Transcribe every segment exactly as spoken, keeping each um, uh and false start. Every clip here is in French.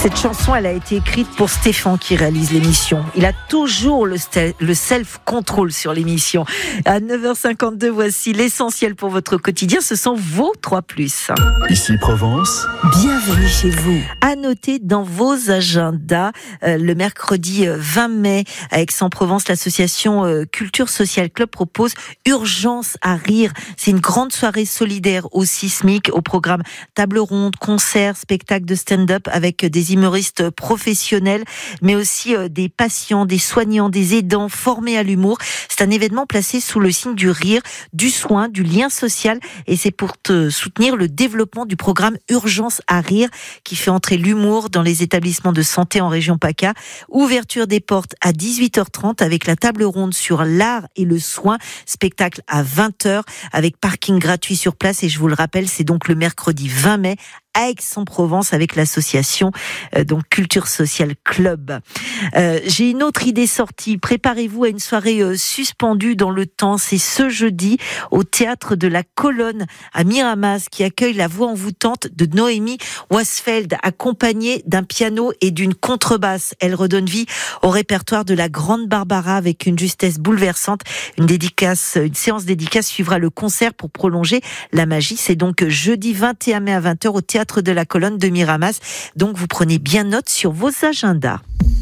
Cette chanson, elle a été écrite pour Stéphane qui réalise l'émission. Il a toujours le, st- le self-control sur l'émission. À neuf heures cinquante-deux, voici l'essentiel pour votre quotidien. Ce sont vos trois plus. Ici Provence. Bienvenue chez vous. À noter dans vos agendas, euh, le mercredi vingt mai, à Aix-en-Provence, l'association euh, Culture Social Club propose Urgence à rire. C'est une grande soirée solidaire au Sismic, au programme table ronde, concerts, spectacles de stand-up avec des humoristes professionnels, mais aussi euh, des patients, des soignants, des aidants formés à l'humour. C'est un événement placé sous le signe du rire, du soin, du lien social, et c'est pour te soutenir le développement du programme Urgence à rire qui fait entrer l'humour dans les établissements de santé en région PACA. Ouverture des portes à dix-huit heures trente avec la table ronde sur l'art et le soin, spectacle à vingt heures avec parking gratuit sur place, et je vous le rappelle, c'est donc le mercredi vingt mai à Aix-en-Provence avec l'association euh, donc Culture Social Club. Euh, j'ai une autre idée sortie. Préparez-vous à une soirée euh, suspendue dans le temps. C'est ce jeudi au théâtre de la Colonne à Miramas qui accueille la voix envoûtante de Noémie Wasfeld, accompagnée d'un piano et d'une contrebasse. Elle redonne vie au répertoire de la grande Barbara avec une justesse bouleversante. Une dédicace, une séance dédicace suivra le concert pour prolonger la magie. C'est donc jeudi vingt et un mai à vingt heures au théâtre de la Colonne de Miramas. Donc vous prenez bien note sur vos agendas.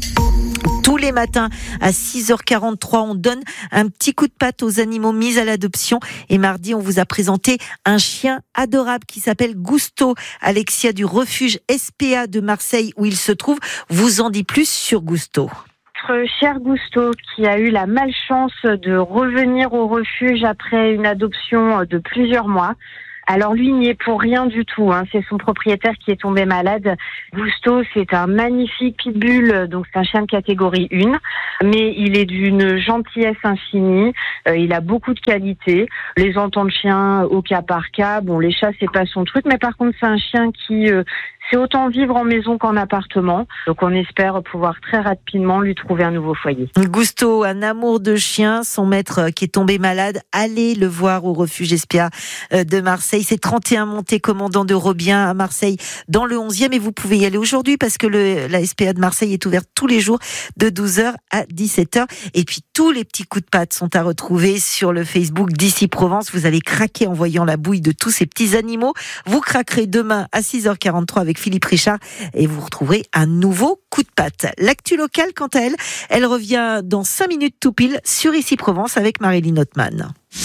Tous les matins à six heures quarante-trois, on donne un petit coup de patte aux animaux mis à l'adoption. Et mardi, on vous a présenté un chien adorable qui s'appelle Gusto. Alexia du refuge S P A de Marseille où il se trouve vous en dit plus sur Gusto. Notre cher Gusto qui a eu la malchance de revenir au refuge après une adoption de plusieurs mois. Alors lui, il n'y est pour rien du tout, hein. C'est son propriétaire qui est tombé malade. Gusto, c'est un magnifique pitbull, donc c'est un chien de catégorie un, mais il est d'une gentillesse infinie, euh, il a beaucoup de qualités. Les entends de chien au cas par cas, bon les chats c'est pas son truc, mais par contre c'est un chien qui euh, sait autant vivre en maison qu'en appartement, donc on espère pouvoir très rapidement lui trouver un nouveau foyer. Gusto, un amour de chien, son maître qui est tombé malade, allez le voir au refuge S P A de Marseille. C'est trente et un montée commandant de Robien à Marseille dans le onzième, et vous pouvez y aller aujourd'hui parce que le, la S P A de Marseille est ouverte tous les jours de douze heures à dix-sept heures. Et puis tous les petits coups de patte sont à retrouver sur le Facebook d'Ici Provence. Vous allez craquer en voyant la bouille de tous ces petits animaux. Vous craquerez demain à six heures quarante-trois avec Philippe Richard et vous retrouverez un nouveau coup de patte. L'actu locale, quant à elle, elle revient dans cinq minutes tout pile sur Ici Provence avec Marilyn Ottman.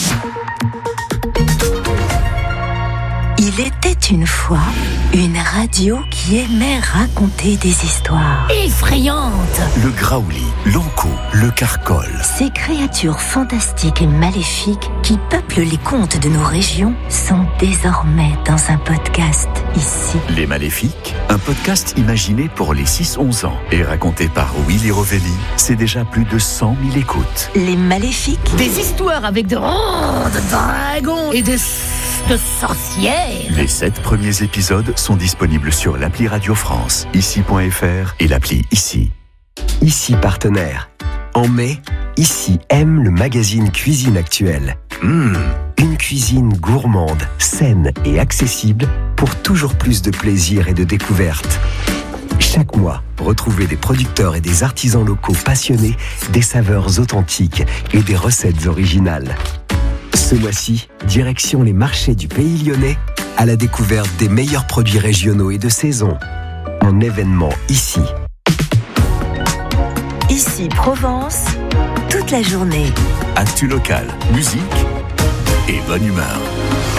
Il était une fois une radio qui aimait raconter des histoires effrayantes. Le Graouli, l'Ankou, le Carcol. Ces créatures fantastiques et maléfiques qui peuplent les contes de nos régions sont désormais dans un podcast ici. Les Maléfiques, un podcast imaginé pour les six onze ans et raconté par Willy Rovelli. C'est déjà plus de cent mille écoutes. Les Maléfiques. Des histoires avec de grands dragons et de... de sorcières. Les sept premiers épisodes sont disponibles sur l'appli Radio France, ici point f r et l'appli Ici. Ici partenaire. En mai, Ici aime le magazine Cuisine Actuelle. Mmh, une cuisine gourmande, saine et accessible pour toujours plus de plaisir et de découverte. Chaque mois, retrouvez des producteurs et des artisans locaux passionnés, des saveurs authentiques et des recettes originales. Ce mois-ci, direction les marchés du Pays Lyonnais à la découverte des meilleurs produits régionaux et de saison. Un événement ici. Ici Provence, toute la journée. Actu locale, musique et bonne humeur.